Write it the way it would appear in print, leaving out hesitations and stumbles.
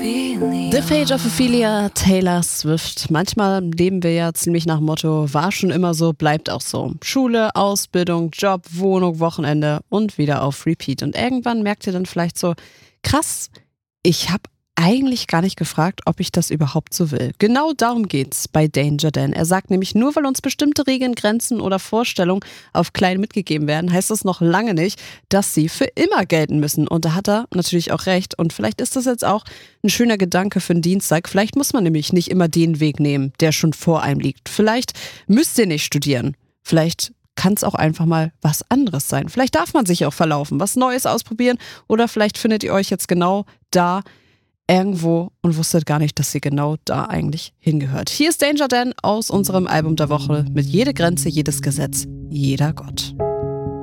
The Fate of Ophelia, Taylor Swift. Manchmal leben wir ja ziemlich nach dem Motto, war schon immer so, bleibt auch so. Schule, Ausbildung, Job, Wohnung, Wochenende und wieder auf Repeat. Und irgendwann merkt ihr dann vielleicht so, krass, ich habe eigentlich gar nicht gefragt, ob ich das überhaupt so will. Genau darum geht's bei Danger Dan. Er sagt nämlich, nur weil uns bestimmte Regeln, Grenzen oder Vorstellungen auf klein mitgegeben werden, heißt das noch lange nicht, dass sie für immer gelten müssen. Und da hat er natürlich auch recht. Und vielleicht ist das jetzt auch ein schöner Gedanke für einen Dienstag. Vielleicht muss man nämlich nicht immer den Weg nehmen, der schon vor einem liegt. Vielleicht müsst ihr nicht studieren. Vielleicht kann es auch einfach mal was anderes sein. Vielleicht darf man sich auch verlaufen, was Neues ausprobieren. Oder vielleicht findet ihr euch jetzt genau da irgendwo und wusstet gar nicht, dass sie genau da eigentlich hingehört. Hier ist Danger Dan aus unserem Album der Woche mit Jede Grenze, jedes Gesetz, jeder Gott.